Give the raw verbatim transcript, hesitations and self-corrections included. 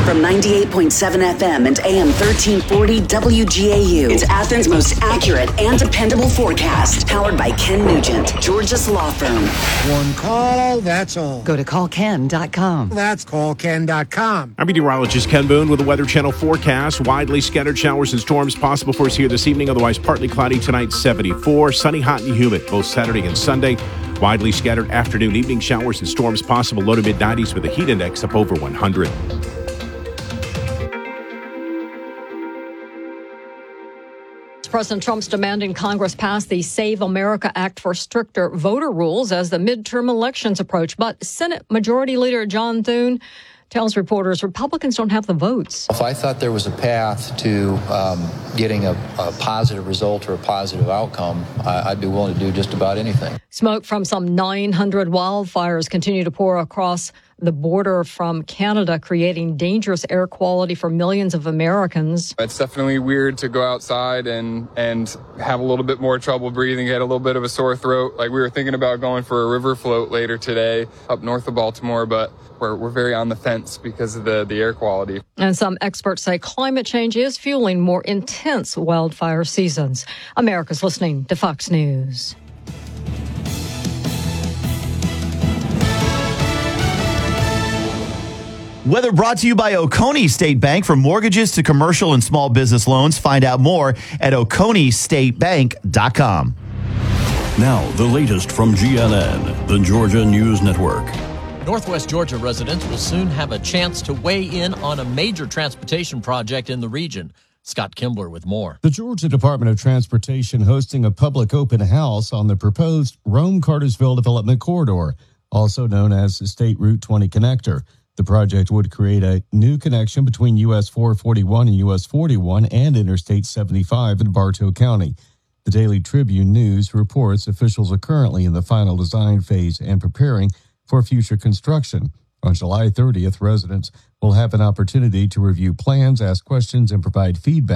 From ninety-eight point seven F M and A M thirteen forty W G A U. It's Athens' most accurate and dependable forecast. Powered by Ken Nugent, Georgia's law firm. One call, that's all. Go to call ken dot com. That's call ken dot com. I'm meteorologist Ken Boone with the Weather Channel forecast. Widely scattered showers and storms possible for us here this evening. Otherwise, partly cloudy tonight, seventy-four. Sunny, hot, and humid both Saturday and Sunday. Widely scattered afternoon, evening showers and storms possible. Low to mid nineties with a heat index up over one hundred. President Trump's demanding Congress pass the Save America Act for stricter voter rules as the midterm elections approach. But Senate Majority Leader John Thune tells reporters Republicans don't have the votes. If I thought there was a path to um, getting a, a positive result or a positive outcome, I, I'd be willing to do just about anything. Smoke from some nine hundred wildfires continue to pour across the border from Canada, creating dangerous air quality for millions of Americans. It's definitely weird to go outside and, and have a little bit more trouble breathing, get a little bit of a sore throat. Like we were thinking about going for a river float later today up north of Baltimore, but we're, we're very on the fence because of the, the air quality. And some experts say climate change is fueling more intense wildfire seasons. America's listening to Fox News. Weather brought to you by Oconee State Bank. For mortgages to commercial and small business loans, find out more at oconee state bank dot com. Now, the latest from G N N, the Georgia News Network. Northwest Georgia residents will soon have a chance to weigh in on a major transportation project in the region. Scott Kimbler with more. The Georgia Department of Transportation hosting a public open house on the proposed Rome-Cartersville Development Corridor, also known as the State Route twenty Connector. The project would create a new connection between U S four forty-one and U S forty-one and Interstate seventy-five in Bartow County. The Daily Tribune News reports officials are currently in the final design phase and preparing for future construction. On July thirtieth, residents will have an opportunity to review plans, ask questions, and provide feedback.